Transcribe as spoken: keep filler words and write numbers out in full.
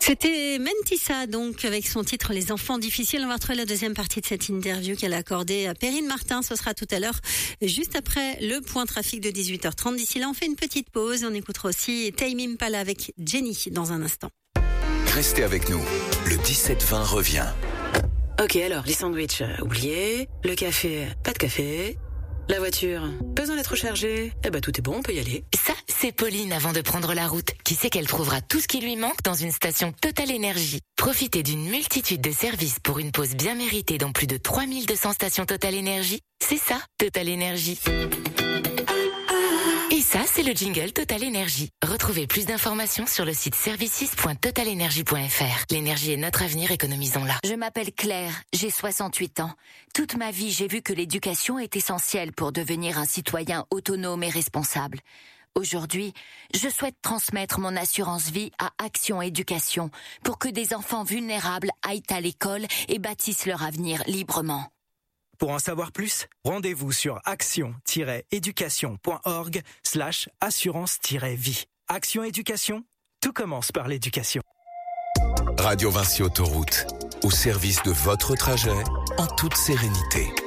C'était Mentissa, donc, avec son titre Les enfants difficiles. On va retrouver la deuxième partie de cette interview qu'elle a accordée à Perrine Martin. Ce sera tout à l'heure, juste après le point trafic de dix-huit heures trente. D'ici là, on fait une petite pause. On écoutera aussi Tame Impala avec Jenny dans un instant. Restez avec nous. Le dix-sept vingt revient. Ok, alors, les sandwichs, euh, oubliés. Le café, pas de café. La voiture, besoin d'être rechargée. Eh ben, tout est bon, on peut y aller. Ça, c'est Pauline avant de prendre la route, qui sait qu'elle trouvera tout ce qui lui manque dans une station Total Énergie. Profitez d'une multitude de services pour une pause bien méritée dans plus de trois mille deux cents stations Total Énergie. C'est ça, Total Énergie. Et ça, c'est le jingle Total Énergie. Retrouvez plus d'informations sur le site services point total énergie point f r. L'énergie est notre avenir, économisons-la. Je m'appelle Claire, j'ai soixante-huit ans. Toute ma vie, j'ai vu que l'éducation est essentielle pour devenir un citoyen autonome et responsable. Aujourd'hui, je souhaite transmettre mon assurance vie à Action Éducation pour que des enfants vulnérables aillent à l'école et bâtissent leur avenir librement. Pour en savoir plus, rendez-vous sur action-éducation.org slash assurance-vie. Action Éducation, tout commence par l'éducation. Radio Vinci Autoroute, au service de votre trajet, en toute sérénité.